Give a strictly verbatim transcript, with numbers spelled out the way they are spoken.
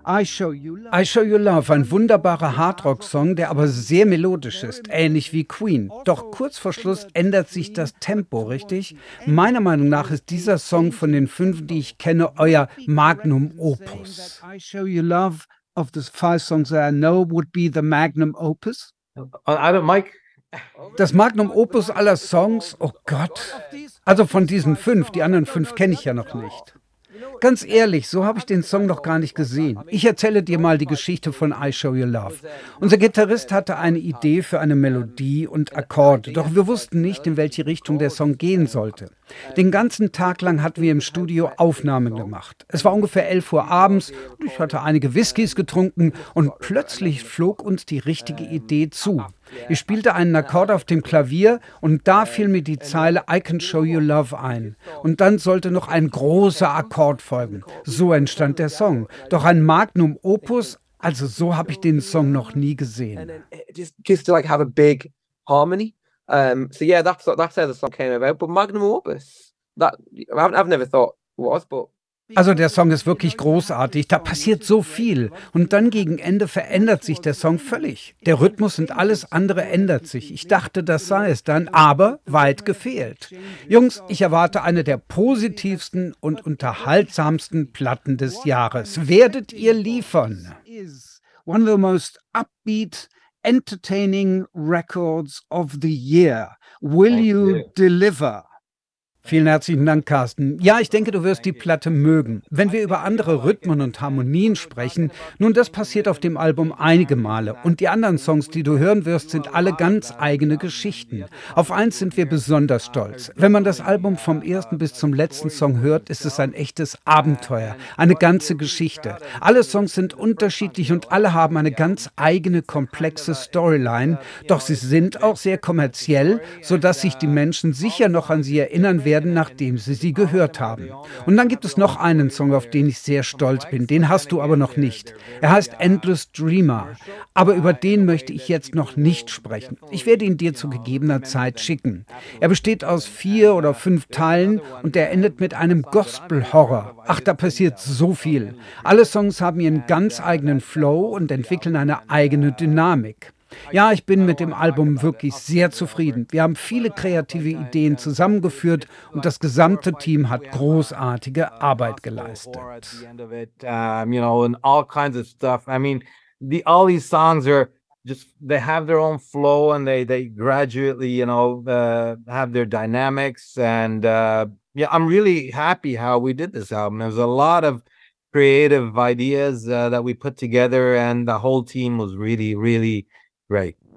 I Show You I Love. Show You Love, ein wunderbarer Hardrock-Song, der aber sehr melodisch ist, ähnlich wie Queen. Doch kurz vor Schluss ändert sich das Tempo, richtig? Meiner Meinung nach ist dieser Song von den fünf, die ich kenne, euer Magnum Opus. I Show You Love of the five songs that I know would be the magnum opus. Uh, I don't, Mike. Das Magnum Opus aller Songs? Oh Gott. Also von diesen fünf, die anderen fünf kenne ich ja noch nicht. Ganz ehrlich, so habe ich den Song noch gar nicht gesehen. Ich erzähle dir mal die Geschichte von I Show You Love. Unser Gitarrist hatte eine Idee für eine Melodie und Akkorde, doch wir wussten nicht, in welche Richtung der Song gehen sollte. Den ganzen Tag lang hatten wir im Studio Aufnahmen gemacht. Es war ungefähr elf Uhr abends, ich hatte einige Whiskys getrunken und plötzlich flog uns die richtige Idee zu. Ich spielte einen Akkord auf dem Klavier und da fiel mir die Zeile I Can Show You Love ein. Und dann sollte noch ein großer Akkord folgen. So entstand der Song. Doch ein Magnum Opus, also so habe ich den Song noch nie gesehen. Just, just to like have a big harmony. Um, so yeah, that's that's how the song came about. But Magnum Opus, that I've, I've never thought it was, but Also der Song ist wirklich großartig, da passiert so viel. Und dann gegen Ende verändert sich der Song völlig. Der Rhythmus und alles andere ändert sich. Ich dachte, das sei es dann, aber weit gefehlt. Jungs, ich erwarte eine der positivsten und unterhaltsamsten Platten des Jahres. Werdet ihr liefern? Is one of the most upbeat, entertaining records of the year. Will Thank you you. deliver? Vielen herzlichen Dank, Carsten. Ja, ich denke, du wirst die Platte mögen. Wenn wir über andere Rhythmen und Harmonien sprechen, nun, das passiert auf dem Album einige Male. Und die anderen Songs, die du hören wirst, sind alle ganz eigene Geschichten. Auf eins sind wir besonders stolz. Wenn man das Album vom ersten bis zum letzten Song hört, ist es ein echtes Abenteuer, eine ganze Geschichte. Alle Songs sind unterschiedlich und alle haben eine ganz eigene, komplexe Storyline. Doch sie sind auch sehr kommerziell, sodass sich die Menschen sicher noch an sie erinnern werden, nachdem sie sie gehört haben. Und dann gibt es noch einen Song, auf den ich sehr stolz bin. Den hast du aber noch nicht. Er heißt Endless Dreamer. Aber über den möchte ich jetzt noch nicht sprechen. Ich werde ihn dir zu gegebener Zeit schicken. Er besteht aus vier oder fünf Teilen und er endet mit einem Gospel-Horror. Ach, da passiert so viel. Alle Songs haben ihren ganz eigenen Flow und entwickeln eine eigene Dynamik. Ja, ich bin mit dem Album wirklich sehr zufrieden. Wir haben viele kreative Ideen zusammengeführt und das gesamte Team hat großartige Arbeit geleistet. At the end of it, um, you know, and all kinds of stuff. I mean, the all these songs are just they have their own flow and they they gradually, you know, uh, have their dynamics. And uh, yeah, I'm really happy how we did this album. There's a lot of creative ideas uh, that we put together, and the whole team was really, really great.